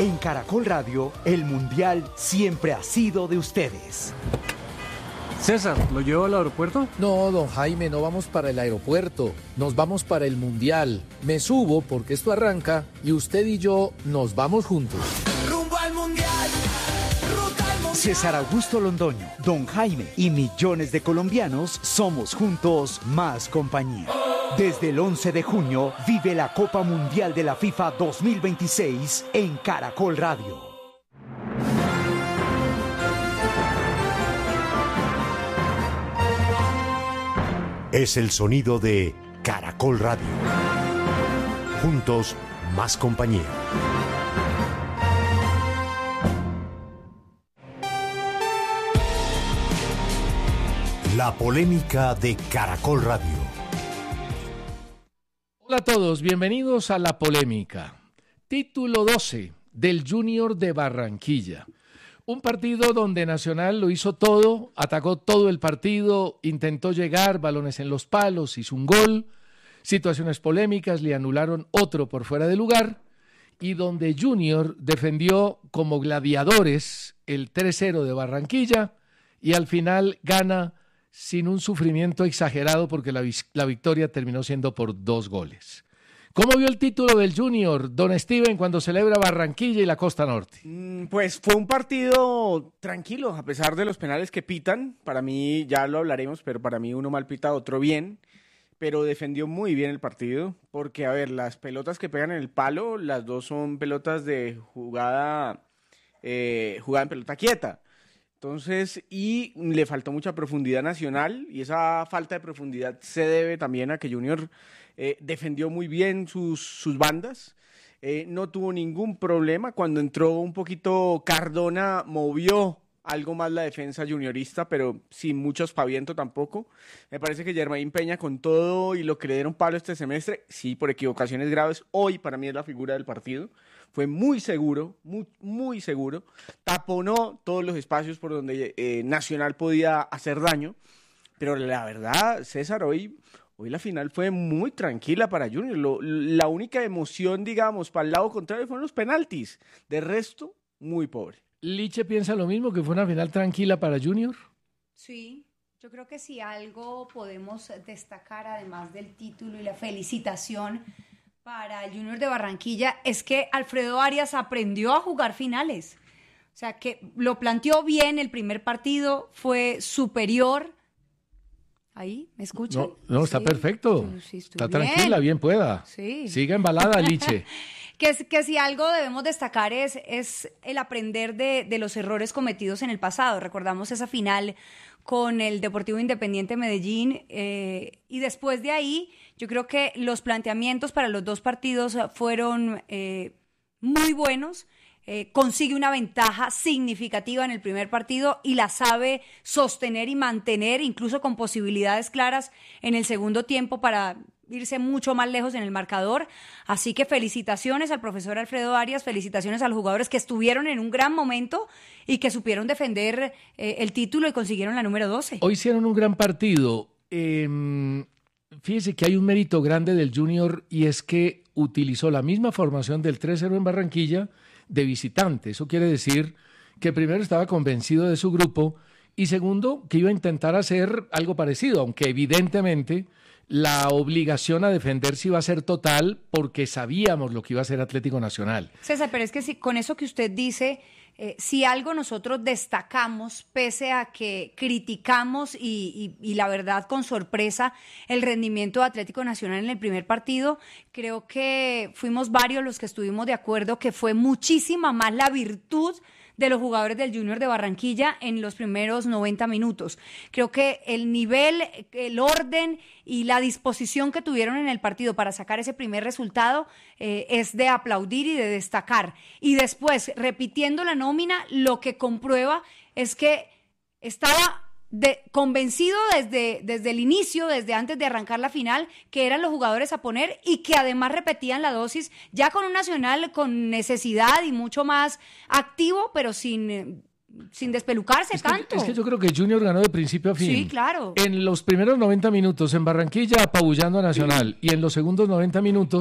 En Caracol Radio, el Mundial siempre ha sido de ustedes. César, ¿lo llevo al aeropuerto? No, don Jaime, no vamos para el aeropuerto. Nos vamos para el Mundial. Me subo porque esto arranca y usted y yo nos vamos juntos. Rumbo al Mundial. Ruta al Mundial. César Augusto Londoño, don Jaime y millones de colombianos somos juntos más compañía. Desde el 11 de junio vive la Copa Mundial de la FIFA 2026 en Caracol Radio. Es el sonido de Caracol Radio. Juntos, más compañía. La polémica de Caracol Radio. Hola a todos, bienvenidos a La Polémica. Título 12 del Junior de Barranquilla. Un partido donde Nacional lo hizo todo, atacó todo el partido, intentó llegar, balones en los palos, hizo un gol, situaciones polémicas, le anularon otro por fuera de lugar, y donde Junior defendió como gladiadores el 3-0 de Barranquilla y al final gana sin un sufrimiento exagerado porque la victoria terminó siendo por 2 goles. ¿Cómo vio el título del Junior, don Steven, cuando celebra Barranquilla y la Costa Norte? Pues fue un partido tranquilo, a pesar de los penales que pitan. Para mí, ya lo hablaremos, pero para mí uno mal pita, otro bien. Pero defendió muy bien el partido, porque, a ver, las pelotas que pegan en el palo, las dos son pelotas de jugada en pelota quieta. Entonces, y le faltó mucha profundidad Nacional, y esa falta de profundidad se debe también a que Junior defendió muy bien sus bandas, no tuvo ningún problema. Cuando entró un poquito Cardona, movió algo más la defensa juniorista, pero sin mucho aspaviento tampoco. Me parece que Jermaine Peña, con todo y lo que le dieron palo este semestre, sí, por equivocaciones graves, hoy para mí es la figura del partido. Fue muy seguro, muy seguro. Taponó todos los espacios por donde Nacional podía hacer daño. Pero la verdad, César, hoy la final fue muy tranquila para Junior. La única emoción, digamos, para el lado contrario fueron los penaltis. De resto, muy pobre. ¿Liche piensa lo mismo, que fue una final tranquila para Junior? Sí, yo creo que si algo podemos destacar, además del título y la felicitación para el Junior de Barranquilla, es que Alfredo Arias aprendió a jugar finales. O sea, que lo planteó bien el primer partido, fue superior. ¿Ahí? ¿Me escuchan? No, sí, está perfecto. Sí, está bien. Tranquila, bien pueda. Sí. Siga embalada, Liche. Que si algo debemos destacar es el aprender de los errores cometidos en el pasado. Recordamos esa final con el Deportivo Independiente Medellín, y después de ahí yo creo que los planteamientos para los dos partidos fueron muy buenos. Consigue una ventaja significativa en el primer partido y la sabe sostener y mantener, incluso con posibilidades claras en el segundo tiempo para irse mucho más lejos en el marcador. Así que felicitaciones al profesor Alfredo Arias, felicitaciones a los jugadores que estuvieron en un gran momento y que supieron defender el título y consiguieron la número 12. Hoy hicieron un gran partido. Fíjese que hay un mérito grande del Junior, y es que utilizó la misma formación del 3-0 en Barranquilla de visitante. Eso quiere decir que primero estaba convencido de su grupo y segundo que iba a intentar hacer algo parecido, aunque evidentemente la obligación a defenderse iba a ser total porque sabíamos lo que iba a hacer Atlético Nacional. César, pero es que si, con eso que usted dice, si algo nosotros destacamos, pese a que criticamos y la verdad con sorpresa el rendimiento de Atlético Nacional en el primer partido, creo que fuimos varios los que estuvimos de acuerdo que fue muchísima más la virtud de los jugadores del Junior de Barranquilla en los primeros 90 minutos. Creo que el nivel, el orden y la disposición que tuvieron en el partido para sacar ese primer resultado es de aplaudir y de destacar. Y después, repitiendo la nómina, lo que comprueba es que estaba convencido desde el inicio, desde antes de arrancar la final, que eran los jugadores a poner y que además repetían la dosis, ya con un Nacional con necesidad y mucho más activo, pero sin despelucarse tanto. Es que yo creo que Junior ganó de principio a fin. Sí, claro. En los primeros 90 minutos en Barranquilla apabullando a Nacional, y en los segundos 90 minutos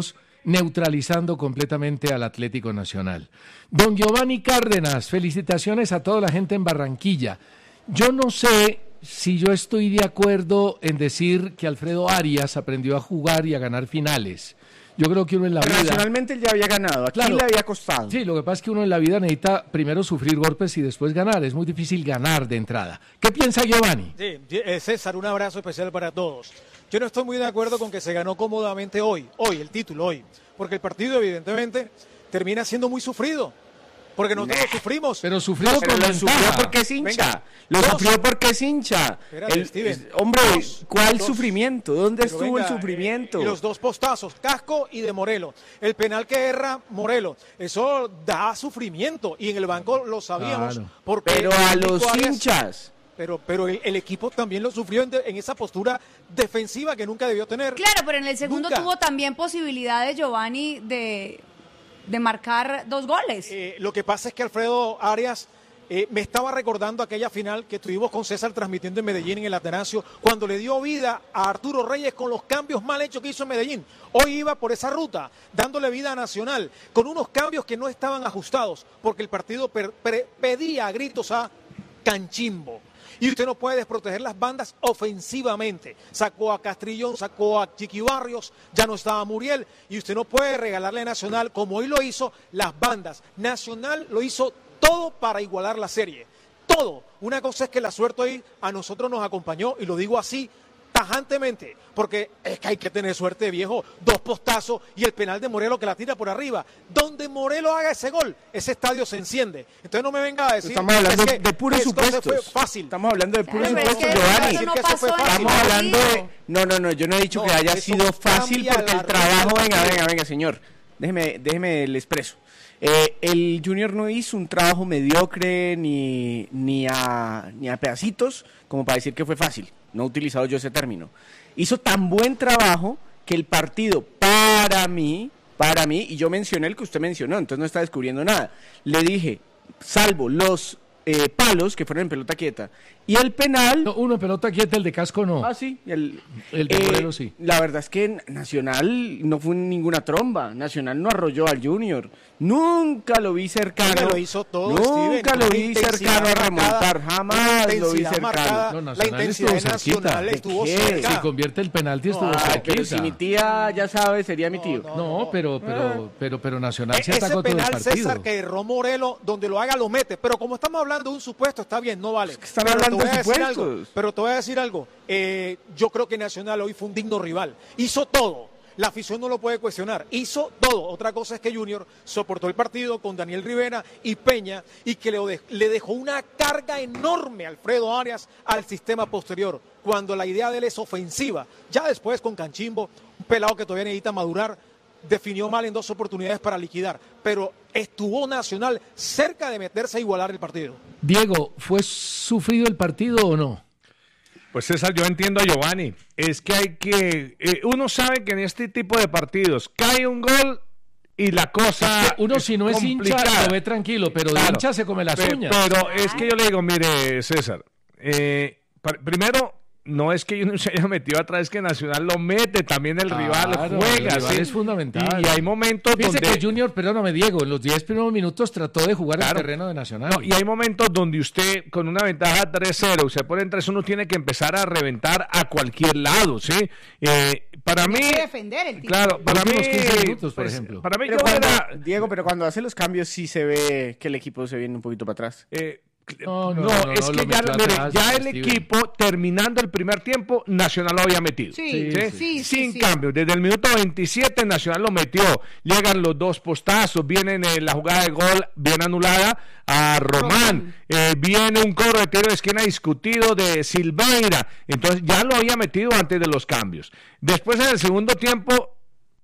neutralizando completamente al Atlético Nacional. Don Giovanni Cárdenas, felicitaciones a toda la gente en Barranquilla. Yo no sé si yo estoy de acuerdo en decir que Alfredo Arias aprendió a jugar y a ganar finales. Yo creo que uno en la vida... Nacionalmente él ya había ganado, aquí le había costado. Sí, lo que pasa es que uno en la vida necesita primero sufrir golpes y después ganar. Es muy difícil ganar de entrada. ¿Qué piensa Giovanni? Sí, César, un abrazo especial para todos. Yo no estoy muy de acuerdo con que se ganó cómodamente hoy, el título hoy, porque el partido evidentemente termina siendo muy sufrido. Porque nosotros lo sufrimos. Pero sufrido con lo ventaja. sufrió porque es hincha. Sufrió porque es hincha. Hombre, ¿cuál sufrimiento? ¿Dónde estuvo el sufrimiento? Y los dos postazos, Casco y de Morelos. El penal que erra Morelos. Eso da sufrimiento. Y en el banco lo sabíamos. Claro. Porque pero a los hinchas. Pero el equipo también lo sufrió en esa postura defensiva que nunca debió tener. Claro, pero en el segundo Nunca. tuvo también posibilidades, Giovanni, de marcar 2 goles. Lo que pasa es que Alfredo Arias me estaba recordando aquella final que estuvimos con César transmitiendo en Medellín en el Atanasio, cuando le dio vida a Arturo Reyes con los cambios mal hechos que hizo en Medellín. Hoy iba por esa ruta, dándole vida a Nacional, con unos cambios que no estaban ajustados, porque el partido pedía a gritos a Canchimbo. Y usted no puede desproteger las bandas ofensivamente. Sacó a Castrillón, sacó a Chiqui Barrios, ya no estaba Muriel. Y usted no puede regalarle a Nacional, como hoy lo hizo, las bandas. Nacional lo hizo todo para igualar la serie. Todo. Una cosa es que la suerte hoy a nosotros nos acompañó, y lo digo así tajantemente, porque es que hay que tener suerte, viejo. 2 postazos y el penal de Morelos que la tira por arriba. Donde Morelos haga ese gol, ese estadio se enciende. Entonces no me venga a decir... Estamos hablando que de puros supuestos. fue fácil. Estamos hablando de puros Claro, pero es supuestos, que Giovanni. eso no Que eso fue pasó en el Estamos hablando de... partido. No, yo no he dicho No, que haya eso sido fácil, cambia porque el la trabajo... realidad. Venga, señor. Déjeme el expreso. El Junior no hizo un trabajo mediocre ni a pedacitos como para decir que fue fácil. No he utilizado yo ese término. Hizo tan buen trabajo que el partido para mí, y yo mencioné el que usted mencionó, entonces no está descubriendo nada. Le dije, salvo los palos que fueron en pelota quieta y el penal... No, uno en pelota quieta, el de Casco no. Ah, sí. El de Morelos sí. La verdad es que Nacional no fue ninguna tromba. Nacional no arrolló al Junior. Nunca lo vi cercano. Lo hizo todo, Nunca Steven, lo una vi intensidad cercano a remontar. marcada, Jamás una lo vi intensidad cercano. marcada. No, La Nacional intensidad estuvo cerquita. nacional estuvo ¿De qué? cerca. Si convierte el penalti estuvo Ay, pero cerquita. si mi tía ya sabe, sería mi tío. No, pero Nacional se Ese atacó todo el penal, partido. César, que erró Morelos, donde lo haga lo mete. Pero como estamos hablando de un supuesto, está bien, no vale. están Pero hablando te voy de a decir supuestos. algo, pero te voy a decir algo. Yo creo que Nacional hoy fue un digno rival. Hizo todo. La afición no lo puede cuestionar. Hizo todo. Otra cosa es que Junior soportó el partido con Daniel Rivera y Peña y que le dejó una carga enorme a Alfredo Arias al sistema posterior, cuando la idea de él es ofensiva. Ya después con Canchimbo, un pelado que todavía necesita madurar, definió mal en 2 oportunidades para liquidar. Pero estuvo Nacional cerca de meterse a igualar el partido. Diego, ¿fue sufrido el partido o no? Pues César, yo entiendo a Giovanni. Es que hay que... uno sabe que en este tipo de partidos cae un gol y la cosa... Es que uno si no es hincha complicada. lo ve tranquilo, pero de Claro. hincha se come las uñas. Pero es que yo le digo, mire, César, primero, no es que uno se haya metido atrás, es que Nacional lo mete, también el rival Claro, juega. el rival ¿sí? es fundamental. Y hay momentos Fíjese donde... que Junior, perdóname Diego, en los 10 primeros minutos trató de jugar Claro. el terreno de Nacional. No, y hay momentos donde usted, con una ventaja 3-0, usted pone en 3-1, tiene que empezar a reventar a cualquier lado, ¿sí? Para mí... Hay que defender el título. Claro, para mí... Últimos 15 minutos, por pues, ejemplo. Para mí, Pero yo cuando, era... Diego, pero cuando hace los cambios sí se ve que el equipo se viene un poquito para atrás. No, es que lo ya, metió mire, atrás, ya el Steven. equipo, terminando el primer tiempo, Nacional lo había metido. Sí. Sin cambio. Desde el minuto 27, Nacional lo metió. Llegan los 2 postazos, vienen la jugada de gol bien anulada a Román. Viene un cobro de tiro de esquina discutido de Silveira. Entonces ya lo había metido antes de los cambios. Después, en el segundo tiempo,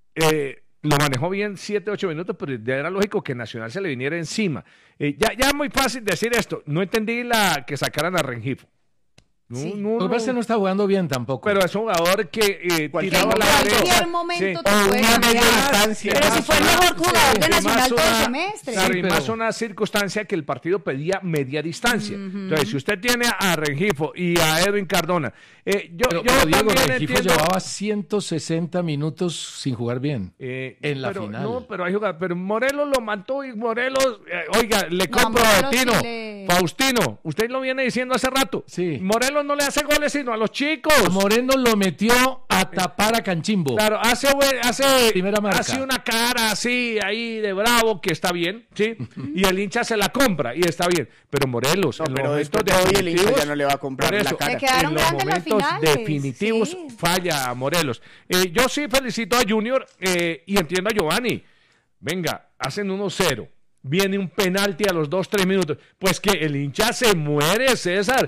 lo manejó bien 7-8 minutos, pero ya era lógico que Nacional se le viniera encima. Ya es muy fácil decir esto. No entendí que sacaran a Rengifo. Sí. Lo que pasa es que no está jugando bien tampoco. Pero es un jugador que tiraba en la cualquier derecha. momento Sí. te puede una media cambiar. distancia. Pero si fue el mejor jugador de Y Nacional más todo el una- semestre. Claro, Sí, y pero- más una circunstancia que el partido pedía media distancia. Entonces, si usted tiene a Rengifo y a Edwin Cardona, Pero yo Diego, también Rengifo entiendo. llevaba 160 minutos sin jugar bien en la pero, final. No, pero hay jugadores. Pero Morelos lo mató y Morelos, oiga, le No, compro Morelos a Tino. sí le- Faustino, usted lo viene diciendo hace rato. Sí. Morelos no le hace goles sino a los chicos. Moreno lo metió a tapar a Canchimbo. Claro, hace Primera marca. hace una cara así ahí de bravo que está bien, ¿sí? Y el hincha se la compra y está bien. Pero Morelos, No, en los pero momentos después de hoy el hincha definitivos, ya no le va a comprar por la eso, cara. Le quedaron en los grandes las momentos finales, definitivos sí. falla a Morelos. Yo sí felicito a Junior y entiendo a Giovanni. Venga, hacen 1-0. Viene un penalti a los 2-3 minutos. Pues que el hincha se muere, César.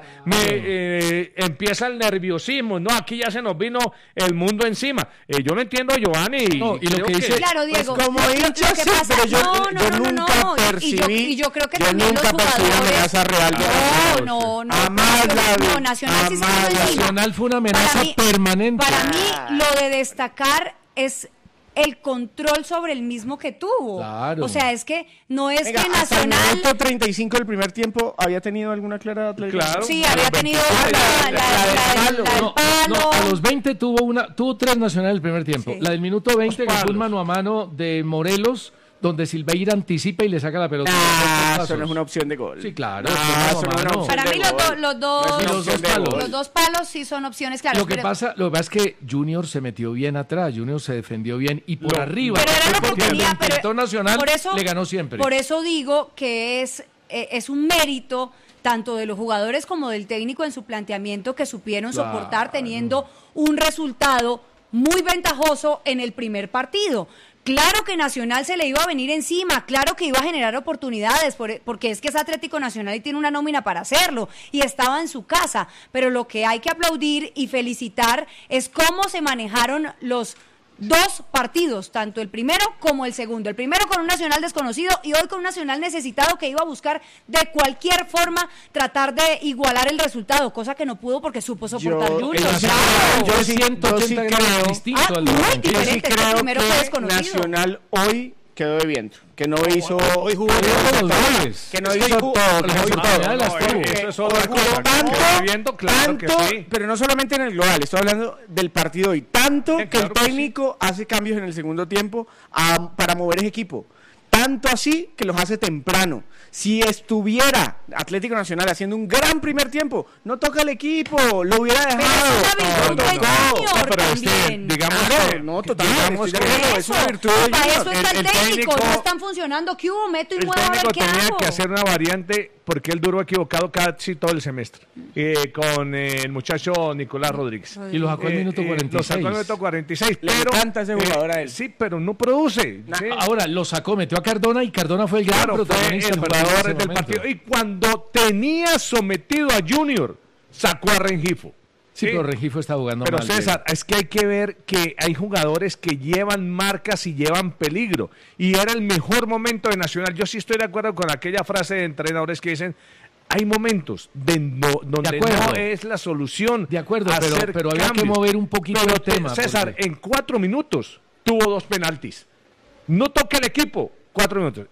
Empieza el nerviosismo. No, aquí ya se nos vino el mundo encima. Yo no entiendo a Giovanni. No, y lo creo que dice- Claro, Diego. como lo hincha, que sí, pasa- pero yo nunca no. percibí. Y yo creo que yo también nunca los percibí jugadores. amenaza real de Rayados. No. Jamás la vi. No, Nacional sí se Jamás vino la vi. encima. Nacional fue una amenaza Para mí- permanente. Para mí, lo de destacar es el control sobre el mismo que tuvo. Claro. O sea, es que no es Venga, que hasta el Nacional. minuto 35 del primer tiempo había tenido alguna clara Atlético. Claro. Sí, había tenido la la del del palo. palo. A los 20 tuvo 3 Nacional el primer tiempo. Sí. La del minuto 20 que fue palos. un mano a mano de Morelos, donde Silveira anticipa y le saca la pelota. Eso no es una opción de gol. Sí, claro. No, es un eso mano a no es una mano. opción Para de mí gol. los No es una los opción dos de palos. gol. los dos palos sí son opciones claras. Lo que pasa es que Junior se metió bien atrás, Junior se defendió bien y por arriba. Pero era la porque oportunidad, cuando intentó pero Nacional por eso, le ganó siempre. Por eso digo que es un mérito tanto de los jugadores como del técnico en su planteamiento que supieron Claro. soportar teniendo un resultado muy ventajoso en el primer partido. Claro que Nacional se le iba a venir encima, claro que iba a generar oportunidades, porque es que es Atlético Nacional y tiene una nómina para hacerlo, y estaba en su casa, pero lo que hay que aplaudir y felicitar es cómo se manejaron los dos partidos, tanto el primero como el segundo. El primero con un Nacional desconocido y hoy con un Nacional necesitado que iba a buscar de cualquier forma tratar de igualar el resultado, cosa que no pudo porque supo soportar Yo- Junior. El Yo Nacional sí- fue yo sí 180 grados creo- distinto Ah, al de muy Barranquilla. Yo sí diferente, es que creo primero fue que desconocido. Nacional hoy quedó de viento, que no hizo Hoy jugó Todos los goles. que no Es que hizo jugó- todo, que no las hizo oportunidades todo. las tuvo. Eso es otra Hoy jugó cosa. tanto, Estoy viendo, claro que tanto, sí. pero no solamente en el global, estoy hablando del partido hoy, tanto Sí, que el claro que sí. técnico hace cambios en el segundo tiempo para mover ese equipo. Tanto así que los hace temprano. Si estuviera Atlético Nacional haciendo un gran primer tiempo, no toca el equipo, lo hubiera Pero dejado. es una virtud No, del no, Junior No, pero también. digamos Claro, que no, total, digamos estoy de que acuerdo, es una virtud del Para Junior. eso está el, El técnico, técnico- no están funcionando. ¿Qué hubo? Meto y el muevo a ver técnico qué tenía hago. que hacer una variante porque él duró equivocado casi todo el semestre con el muchacho Nicolás Rodríguez. Y lo sacó al minuto Lo 46. sacó al minuto 46. Le pero, encanta ese jugador a él. Sí, pero no produce. ¿sí? Ahora lo sacó, metió a Cardona y Cardona fue el gran Claro, fue protagonista el del partido en jugador ese del momento. partido. Y cuando tenía sometido a Junior, sacó a Rengifo. Sí, pero Rengifo está jugando Pero mal. César, es que hay que ver que hay jugadores que llevan marcas y llevan peligro. Y era el mejor momento de Nacional. Yo sí estoy de acuerdo con aquella frase de entrenadores que dicen, hay momentos donde acuerdo. no es la solución. De acuerdo, hacer pero había que cambios. mover un poquito Pero, el tema. César, porque- en 4 minutos tuvo 2 penaltis. No toca el equipo, 4 minutos.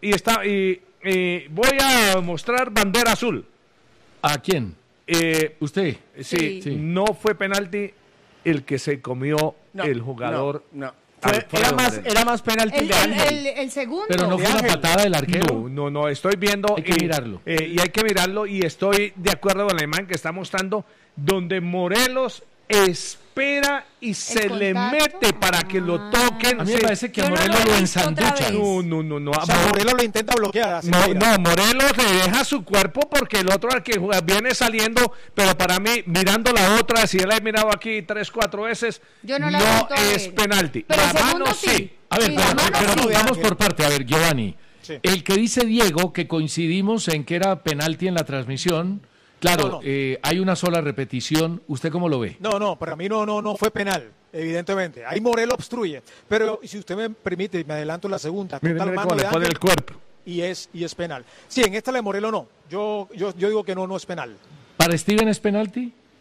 Y voy a mostrar bandera azul. ¿A quién? ¿Usted? Sí, Sí. no fue penalti el que se comió No, el jugador. no. Alfredo Moreno. Era más penalti El, de el, Ángel. el segundo. Pero no fue una Ángel. patada del arquero. No, estoy viendo. Hay que mirarlo. Y hay que mirarlo y estoy de acuerdo con la imagen que está mostrando, donde Morelos espera y se le contacto. mete para que lo toquen. A mí me Sí. parece que a Yo no Morelos lo he lo visto otra ensanducha. vez. No. O sea, Morelos lo intenta bloquear. así No, mira. Morelos le deja su cuerpo porque el otro al que juega viene saliendo, pero para mí, mirando la otra, si él ha mirado aquí 3-4 veces, Yo no la he vuelto a es ver. penalti. Pero la el segundo mano sí. A ver, Sí, la mano pero sí. vamos por parte. A ver, Giovanni. Sí. El que dice Diego, que coincidimos en que era penalti en la transmisión, claro, No. hay una sola repetición. ¿Usted cómo lo ve? No, para mí no fue penal, evidentemente. Ahí Morelos obstruye. Pero si usted me permite, me adelanto la segunda. Mire, Total mire mano cómo de le pone Ángel el cuerpo. y es penal. Sí, en esta la de Morelos no. Yo digo que no es penal. ¿Para Steven es penalti?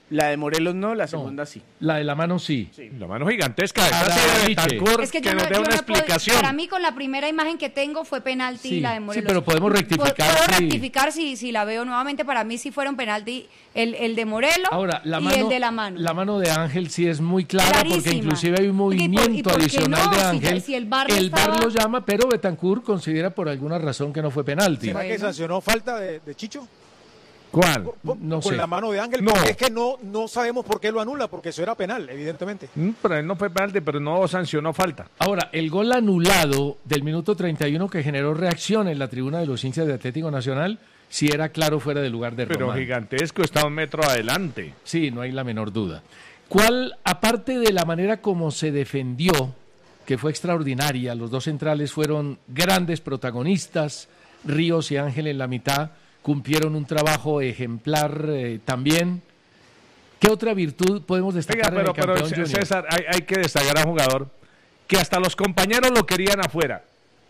La de Morelos no, la segunda sí. La de la mano sí. La mano gigantesca. Esa Ahora, sí de Liche. Betancur, Es que que yo nos no, dé yo una no puedo- explicación. para mí con la primera imagen que tengo fue penalti Sí, la de sí, Morelos. pero podemos rectificar, Puedo sí. rectificar si la veo nuevamente. Para mí sí fueron penalti el de Morelos Ahora, la y mano, el de la mano. La mano de Ángel sí es muy clara, porque Clarísima. inclusive hay un ¿Y movimiento por qué adicional no? de Si- Ángel. si el VAR lo estaba- lo llama, pero Betancur considera por alguna razón que no fue penalti. ¿Será que Bueno. sancionó falta de Chicho? ¿Cuál? No Con sé. la mano de Ángel, No. porque es que no sabemos por qué lo anula, porque eso era penal, evidentemente. Pero él no fue penalti, pero no sancionó falta. Ahora, el gol anulado del minuto 31 que generó reacción en la tribuna de los hinchas de Atlético Nacional, sí era claro fuera de lugar de Pero Román. gigantesco, está 1 metro adelante. Sí, no hay la menor duda. ¿Cuál, aparte de la manera como se defendió, que fue extraordinaria, los dos centrales fueron grandes protagonistas, Ríos y Ángel en la mitad cumplieron un trabajo ejemplar también. ¿Qué otra virtud podemos destacar en el campeón junior? César, hay que destacar a un jugador que hasta los compañeros lo querían afuera.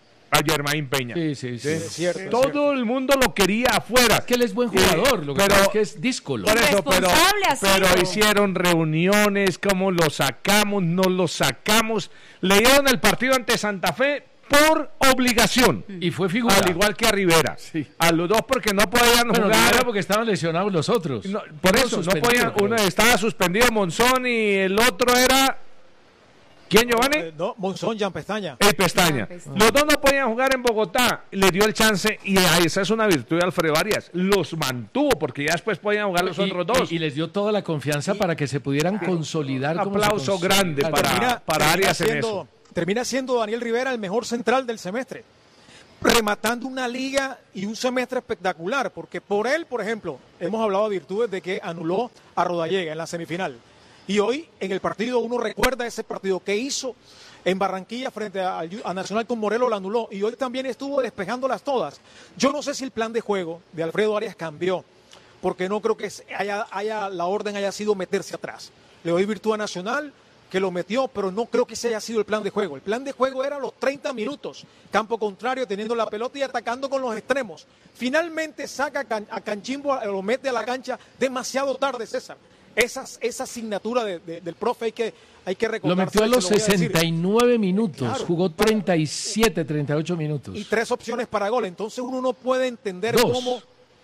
A Germain Peña. Sí. Es cierto. Todo el mundo lo quería afuera. Es que él es buen jugador, lo que pero- pasa es que es díscolo. Por eso, Irresponsable ha sido. pero hicieron reuniones, cómo lo sacamos, no lo sacamos. Le dieron el partido ante Santa Fe por obligación. Y fue figura. Al igual que a Rivera. Sí. A los dos porque no podían Bueno, jugar. era porque estaban lesionados los otros. No, por Uno eso, no suspendido, podían. creo. Uno estaba suspendido Monzón y el otro era. ¿Quién, Giovanni? No, Monzón, Jan Pestaña. El Pestaña. Los dos no podían jugar en Bogotá. Le dio el chance y esa es una virtud de Alfredo Arias. Los mantuvo porque ya después podían jugar los otros dos. Y les dio toda la confianza para que se pudieran consolidar. Un como se aplauso consolidaron. grande para Arias en eso. Termina siendo Daniel Rivera el mejor central del semestre, rematando una liga y un semestre espectacular, porque por él, por ejemplo, hemos hablado de virtudes de que anuló a Rodallega en la semifinal. Y hoy en el partido uno recuerda ese partido que hizo en Barranquilla frente a Nacional con Morelos, la anuló. Y hoy también estuvo despejándolas todas. Yo no sé si el plan de juego de Alfredo Arias cambió, porque no creo que la orden haya sido meterse atrás. Le doy virtud a Nacional, que lo metió, pero no creo que ese haya sido el plan de juego. El plan de juego era los 30 minutos, campo contrario, teniendo la pelota y atacando con los extremos. Finalmente saca a Canchimbo, lo mete a la cancha demasiado tarde, César. Esa asignatura del profe hay que recordar. Lo metió a los 69 minutos, Claro. jugó 37, 38 minutos. Y 3 opciones para gol. Entonces uno no puede entender 2. cómo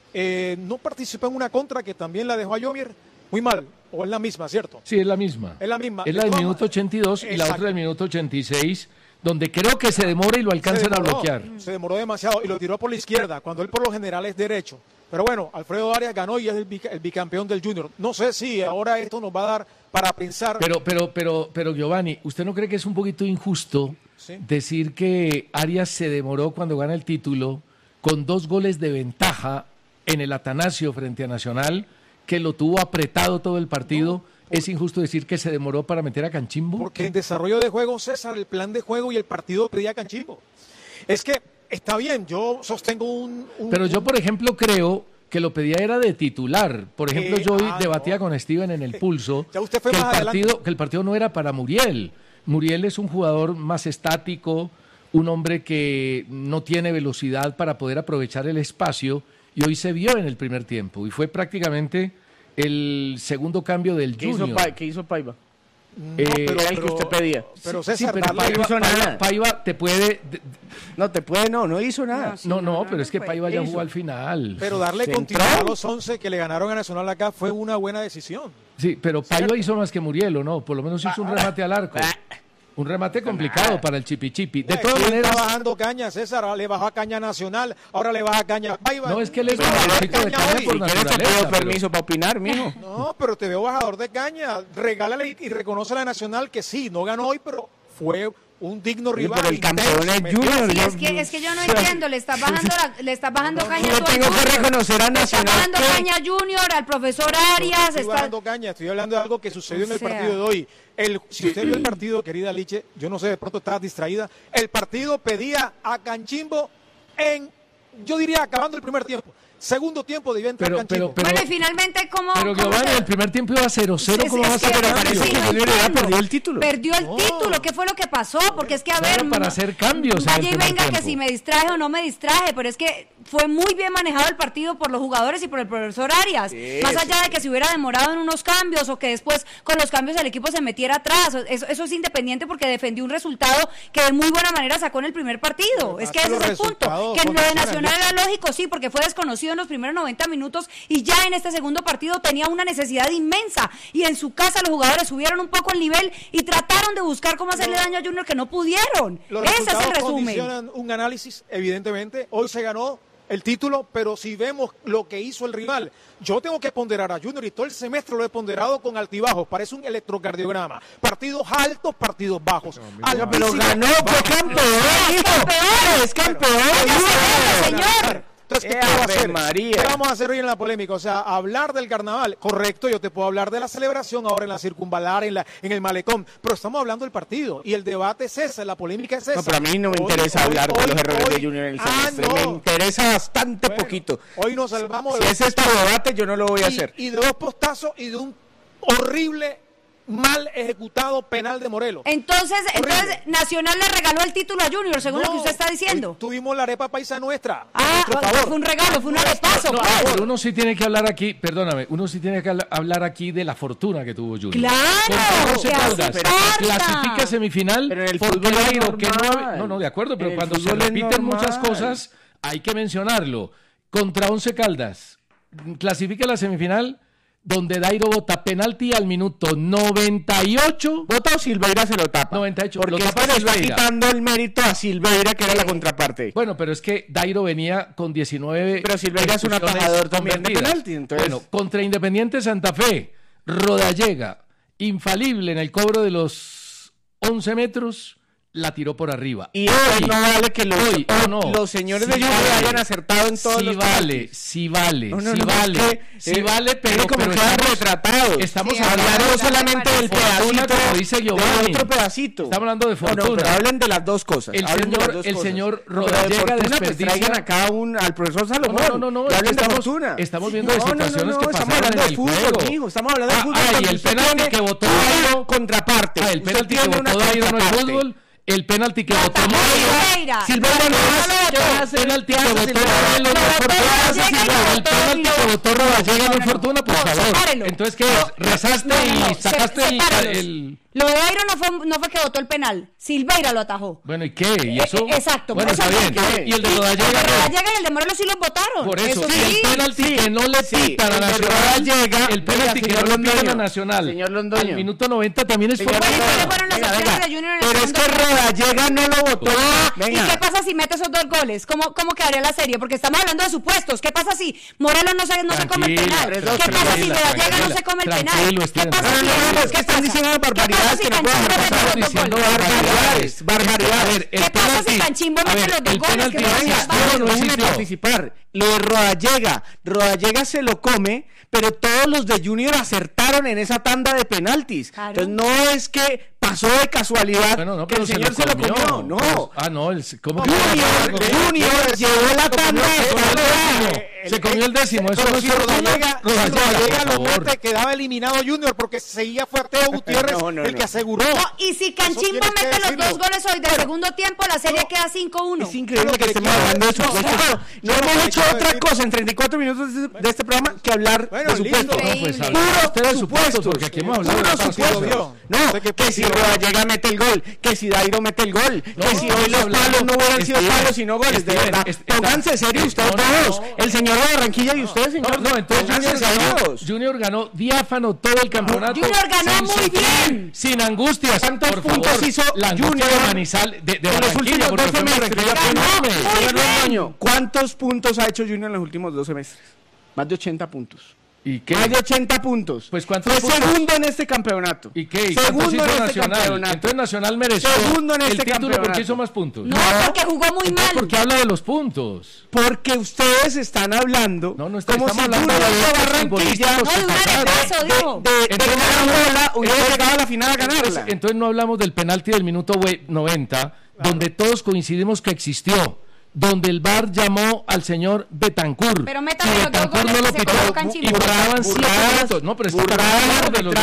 no participó en una contra que también la dejó a Yomier muy mal. O es la misma, ¿cierto? Sí, es la misma. Es la misma. Es la del minuto 82 y la Exacto. otra del minuto 86, donde creo que se demora y lo alcanzan a bloquear. Se demoró demasiado y lo tiró por la izquierda, cuando él por lo general es derecho. Pero bueno, Alfredo Arias ganó y es el bicampeón del Junior. No sé si ahora esto nos va a dar para pensar. Pero Giovanni, ¿usted no cree que es un poquito injusto decir que Arias se demoró cuando gana el título con 2 goles de ventaja en el Atanasio frente a Nacional, que lo tuvo apretado todo el partido? ¿Es injusto decir que se demoró para meter a Canchimbo? Porque en desarrollo de juego, César, el plan de juego y el partido pedía a Canchimbo. Es que está bien, yo sostengo Pero yo, por ejemplo, creo que lo pedía era de titular. Por ejemplo, yo debatía con Steven en el Pulso Ya usted fue que, más adelante. que el partido no era para Muriel. Muriel es un jugador más estático, un hombre que no tiene velocidad para poder aprovechar el espacio, y hoy se vio en el primer tiempo, y fue prácticamente el segundo cambio del Junior. ¿Qué hizo Paiva? pero- Era el que usted pedía. Pero Sí, César, pero darle- no hizo nada. Paiva te puede... No hizo nada. No, pero es que fue. Paiva ya Hizo. jugó al final. pero darle Central. continuidad a los 11 que le ganaron a Nacional acá fue una buena decisión. Sí, pero Paiva hizo más que Muriel, ¿o no? Por lo menos hizo un remate al arco. Un remate complicado para el Chipi. De todas ¿Quién maneras, está bajando caña, César? Ahora le bajó a caña Nacional, ahora le baja caña a Paiva. no es que él es Pero bajadorcito de caña caña hoy. por Si quieres te naturaleza. pido pero- permiso para opinar, mijo. No, pero te veo bajador de caña. Regálale y reconoce a la Nacional que sí, no ganó hoy, pero fue un digno Sí, rival. pero el intenso, campeón es metió- Junior. Sí, es que yo no entiendo, le estás bajando caña a Yo todo el tengo que mundo. reconocer a Le estás Nacional bajando que- caña a Junior, al profesor Arias, Estoy está... bajando caña, estoy hablando de algo que sucedió en el O sea. partido de hoy. Si usted vio el partido, querida Liche, yo no sé, de pronto estabas distraída. El partido pedía a Canchimbo yo diría, acabando el primer tiempo. Segundo tiempo debía entrar Pero- Canchimbo. Bueno, y finalmente, ¿cómo? Pero cómo Giovanni, se- el primer tiempo iba 0-0, ¿cómo Es vas a que hacer no, cambio? sí, no Junior ya entiendo. perdió el título. Perdió el título, ¿qué fue lo que pasó? Porque es que, a No ver, era para hacer cambios en el vaya y primer venga que tiempo. si me distraje o no me distraje, pero es que fue muy bien manejado el partido por los jugadores y por el profesor Arias. Más allá de que se hubiera demorado en unos cambios o que después con los cambios el equipo se metiera atrás, eso es independiente porque defendió un resultado que de muy buena manera sacó en el primer partido. Es que ese los es el punto. resultados Que lo de condicionan, Nacional era lógico, sí, porque fue desconocido en los primeros 90 minutos y ya en este segundo partido tenía una necesidad inmensa y en su casa los jugadores subieron un poco el nivel y trataron de buscar cómo hacerle daño a Junior que no pudieron. Los Ese es el resultados resumen. condicionan un análisis, evidentemente. Hoy se ganó el título, pero si vemos lo que hizo el rival, yo tengo que ponderar a Junior y todo el semestre lo he ponderado con altibajos, parece un electrocardiograma. Partidos altos, partidos bajos. Pero Altísimos, ganó, fue bajos. campeón, hijo. Es campeón. Señor. Entonces, ¿qué puedo Ave hacer? María. ¿Qué vamos a hacer hoy en la polémica? O sea, hablar del carnaval, correcto, yo te puedo hablar de la celebración ahora en la circunvalar, en el malecón, pero estamos hablando del partido y el debate es ese, la polémica es esa. No, pero a mí no me Hoy- interesa hoy- hablar de hoy- los errores hoy- de Junior en el Ah, semestre. no. Me interesa bastante Bueno, poquito. Hoy nos salvamos Si ese es tu debate, yo no lo voy a hacer. y de dos postazos y de un horrible, mal ejecutado penal de Morelos. Entonces Horrible. Nacional le regaló el título a Junior, según lo que usted está diciendo. Hoy tuvimos la arepa paisa nuestra. a Ah, nuestro favor. fue un regalo, fue un arepazo. No, pues. pero uno sí tiene que hablar aquí, perdóname, uno sí tiene que hablar aquí de la fortuna que tuvo Junior. Claro, Contra Once que hace Caldas, falta. clasifica semifinal, Pero en el porque fútbol es Dairo, que normal. no, de acuerdo, pero En el cuando se fútbol es repiten muchas normal. cosas, hay que mencionarlo. Contra Once Caldas, clasifica la semifinal, donde Dairo bota penalti al minuto 98. ¿Vota o Silveira se lo tapa? 98. Porque Lo es tapa que le está Silveira. quitando el mérito a Silveira, que era la contraparte. Bueno, pero es que Dairo venía con 19. Pero Silveira es un expulsiones atajador también de convertidas. penalti, entonces- Bueno, contra Independiente Santa Fe, Rodallega, infalible en el cobro de los 11 metros, la tiró por arriba. Y hoy no vale que los señores de sí Junior vale. hayan acertado en todos Sí los vale, penaltis. sí vale, No, no, sí no, vale, es que, sí vale, pero mire cómo quedan retratados. Estamos Sí, hablando Hablaron solamente del fortuna, pedacito, como dice del Giovanni. otro pedacito. Estamos hablando de No, no, fortuna. pero hablen de las dos cosas. El hablen de señor- las dos el cosas. señor No, pero de Rodallega fortuna, pues desperdicia- traigan acá al profesor Salomón. No, y hablen de estamos- fortuna. estamos viendo de situaciones que estamos pasaron hablando en de el fútbol, juego. mijo, estamos hablando de fútbol. y cuando el usted penalti tiene que votó una Dairo- contraparte. el Usted penalti que tiene votó una Dairo no es contraparte. fútbol. El penalti que votó Atajó Morelos. Silveira. Silveira no ¿Qué hace hace? El penalti que hace votó Silveira? Morelos no es fortuna. Rodallega y El votó penalti que votó Rodallega no es fortuna, por No, favor. sepárelo. Entonces, ¿qué? ¿Rezaste No, y se- sacaste sepáralos. el...? Lo de Dairo no fue que votó el penal, Silveira lo atajó. Bueno, ¿y qué? ¿Y eso? Exacto. Bueno, eso está es bien. lo que- ¿Y el de El Rodallega? de no? Rodallega y el de Morelos sí los votaron. Por eso, sí. el penalti que no le pitan a el de Nacional, Rodallega, el penalti oiga, que no señor le pitan a Londoño, Nacional, señor Londoño. al minuto 90 también es Señor fortuna. Bueno, ¿y cuáles fueron las Venga, opciones venga. de Junior en el Pero es segundo que tiempo? Rodallega no lo votó. ¿Y Venga. qué pasa si mete esos dos goles? ¿Cómo quedaría la serie? Porque estamos hablando de supuestos. ¿Qué pasa si Morelos no se come el penal? Tranquila, ¿Qué pasa si tranquila, Rodallega no se tranquila. come el penal? Tranquilo, ¿Qué Steven, pasa si tranquilo. Es que están diciendo barbaridades que no pueden Canchimbo pasar. mete los dos diciendo goles? barbaridades. Barbaridades. ¿Qué pasa si Canchimbo mete los dos el goles? penalti Que no no se existió, llama? no Déjenme existió. participar. Lo de Rodallega se lo come, pero todos los de Junior acertaron en esa tanda de penaltis. Claro. Entonces no es que pasó de casualidad Bueno, no, que pero el señor se lo comió. No. No, ¿cómo que Junior llevó la tanda de penaltis. se comió el décimo? Eso no es Si fortuna. Rodallega por lo favor. mete, quedaba eliminado Junior porque seguía fue a Teo Gutiérrez No, el que aseguró. No, y si Canchimbo tienes que mete los decirlo. dos goles hoy del segundo tiempo, la serie queda 5-1. Es increíble Yo que lo que estemos quiero hablando de decir- supuestos. No yo lo hemos que hecho quiero otra decir- cosa en 34 minutos de este programa que hablar Bueno, de supuestos. listo. No, pues Increíble. hablar Puro usted de supuestos, supuestos. porque aquí hemos hablado de Puro otras supuestos. cosas. Vio. No, Sé que que si perdió. Rodallega mete el gol, que si Dairo mete el gol, que No, si hoy los hablando- palos no hubieran sido Steven, palos sino goles, de Steven, verdad. Pónganse serios ustedes no, todos. El señor de Barranquilla y usted, señor. No, entonces Pónganse serios. Junior ganó diáfano todo el campeonato. Junior ganó sin muy sufrir, bien. sin angustias. ¿Cuántos por puntos favor, hizo la angustia Junior de Manizal, de En los Barranquilla, últimos porque 2 fue semestres. Barranquilla Ganó enorme. muy Señor bien. Londoño, ¿cuántos puntos ha hecho Junior en los últimos 2 semestres? Más de 80 puntos. ¿Y qué? Más de 80 puntos. Pues, ¿cuántos Fue puntos? segundo en este campeonato. ¿Y qué? ¿Y cuántos Segundo hizo en este Nacional? campeonato. Entonces Nacional mereció Segundo en el este título campeonato. porque hizo más puntos. No, porque jugó muy Entonces, mal. ¿por qué habla de los puntos? Porque ustedes están hablando No, como estamos si hablando Junior de de los Barranquilla futbolistas No, de un pasaron. arepazo, dijo. de Entonces, una bola hubiera llegado a la final a ganarla. Entonces no hablamos del penalti del minuto 90, donde todos coincidimos que existió. donde el VAR llamó al señor Betancur. Pero métame y los dos Betancur goles no lo que se pitó colocan y chimbo. paraban 7 minutos. No, pero estamos hablando de los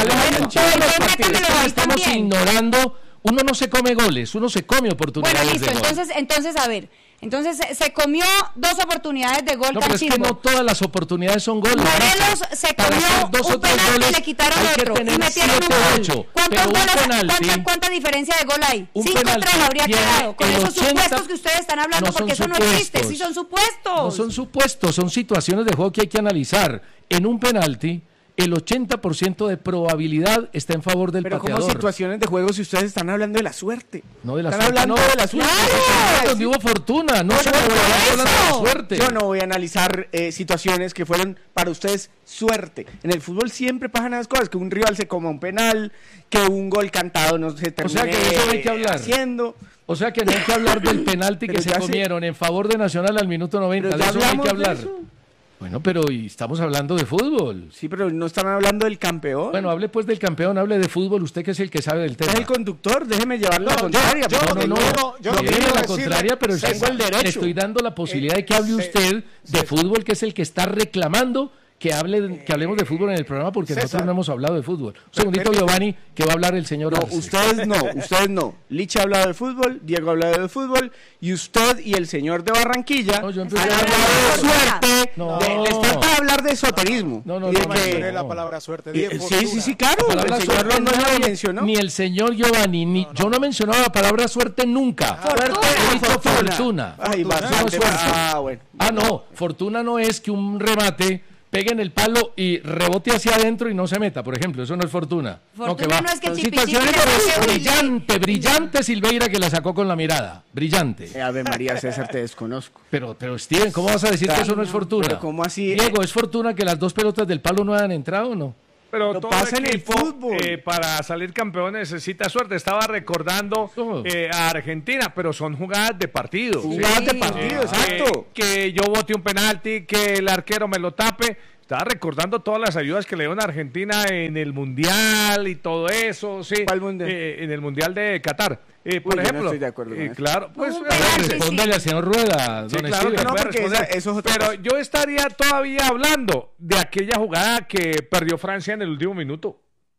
estamos ignorando. Uno no se come goles, uno se come oportunidades. Bueno, listo, de gol. entonces, a ver. Entonces se comió 2 oportunidades de gol No, pero es que Canchimbo. no todas las oportunidades son goles. Morelos se Para comió hacer dos un o tres penalti goles y le quitaron hay que otro. Y tener metieron 7 un o 8. gol. ¿Cuántos Pero un goles, penalti, cuánta diferencia de gol hay? un 5-3 penalti habría tiene quedado. Con el esos 80, supuestos que ustedes están hablando, no son porque eso no existe. supuestos. Sí son supuestos. no son supuestos, son situaciones de juego que hay que analizar. En un penalti, el 80% de probabilidad está en favor del Pero pateador. como situaciones de juego si ustedes están hablando de la suerte. No de la Están suerte, hablando no. de la suerte. Claro, donde hubo fortuna, no solo hablando de la suerte. Yo no voy a analizar situaciones que fueron para ustedes suerte. En el fútbol siempre pasan esas cosas, que un rival se coma un penal, que un gol cantado no se termine O sea que de eso no hay que hablar. haciendo. O sea que no hay que hablar del penalti que Pero se ya comieron en favor de Nacional al minuto 90. Pero De ya eso no hay que hablamos de hablar. eso. Bueno, pero y estamos hablando de fútbol. Sí, pero no están hablando del campeón. Bueno, hable pues del campeón, hable de fútbol, usted que es el que sabe del tema. Es el conductor, déjeme llevarlo a la No, contraria. yo- porque No, yo no tiene quiero la decirle- contraria, pero tengo el derecho. le estoy dando la posibilidad de que hable usted de fútbol, que es el que está reclamando que hablemos de fútbol en el programa, porque César. nosotros no hemos hablado de fútbol. Un segundito, pero- Giovanni, que va a hablar el señor No, Arce. ustedes no. Licha ha hablado de fútbol, Diego ha hablado de fútbol, y usted y el señor de Barranquilla No, yo han empecé hablado a de suerte. No. Les falta hablar de esoterismo. No, y de no, que- mencioné la palabra suerte. dije sí, sí, fortuna. sí, claro. Palabra El señor suerte no nadie- lo mencionó. Ni el señor Giovanni, yo no he mencionado la palabra suerte nunca. He dicho fortuna. Ay, Eso no bastante. es suerte. Bueno. Ah, no, fortuna no es que un remate pegue en el palo y rebote hacia adentro y no se meta, por ejemplo, eso no es fortuna. Fortuna no es que Son Chipi situaciones Chipi le de pase un- brillante Silveira que la sacó con la mirada, brillante. Ave María César, te desconozco. Pero Steven, ¿cómo vas a decir que eso no es fortuna? Pero ¿cómo así? Diego, ¿es fortuna que las 2 pelotas del palo no hayan entrado o no? Pero Lo todo pasa en el equipo, fútbol. Para salir campeón necesita suerte. Estaba recordando Oh. a Argentina, pero son jugadas de partido. Jugadas de partido, exacto. Que yo bote un penalti, que el arquero me lo tape. Estaba recordando todas las ayudas que le dio a Argentina en el Mundial y todo eso. Sí, ¿Cuál Mundial? En el Mundial de Qatar. Por Uy, yo no ejemplo, estoy de acuerdo con eso. claro, pues Un penalti, Respóndale al señor Rueda, sí, don claro que Steven. no, puede porque responder. eso es otra Pero cosa. yo estaría todavía hablando de aquella jugada que perdió Francia en el último minuto.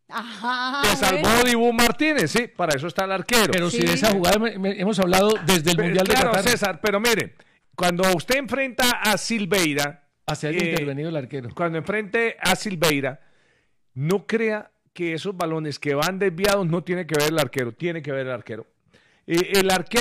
Ajá. Que salvó bueno. Dibu Martínez, sí, para eso está el arquero. Pero Sí. si de esa jugada hemos hablado desde el Pero, Mundial de claro, Qatar. César, pero mire, cuando usted enfrenta a Silveira, Hacia el intervenido el arquero. cuando enfrente a Silveira, no crea que esos balones que van desviados no tiene que ver el arquero, tiene que ver el arquero.